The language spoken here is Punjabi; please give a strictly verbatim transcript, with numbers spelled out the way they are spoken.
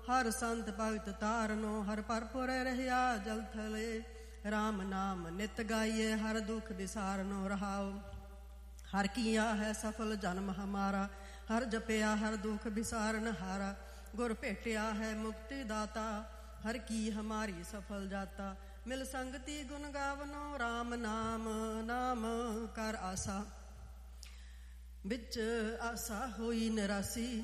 ਹਰ ਸੰਤ ਭਗਤ ਤਾਰਨੋ, ਹਰ ਪਰਪੁਰ ਰਹਿਆ ਜਲ ਥਲੇ। ਰਾਮ ਨਾਮ ਨਿਤ ਗਾਈਏ, ਹਰ ਦੁਖ ਵਿਸਾਰਨੋ ਰਹਾਓ। ਹਰ ਕੀਆ ਹੈ ਸਫਲ ਜਨਮ ਹਮਾਰਾ, ਹਰ ਜਪਿਆ ਹਰ ਦੁਖ ਵਿਸਾਰਨ ਹਾਰਾ। ਗੁਰ ਭੇਟਿਆ ਹੈ ਮੁਕਤੀ ਦਾਤਾ, ਹਰ ਕੀ ਹਮਾਰੀ ਸਫਲ ਜਾਤਾ। ਮਿਲ ਸੰਗਤੀ ਗੁਣ ਗਾਵਨੋ, ਰਾਮ ਨਾਮ ਨਾਮ ਕਰ ਆਸਾ। ਵਿੱਚ ਆਸਾ ਹੋਈ ਨਿਰਾਸੀ,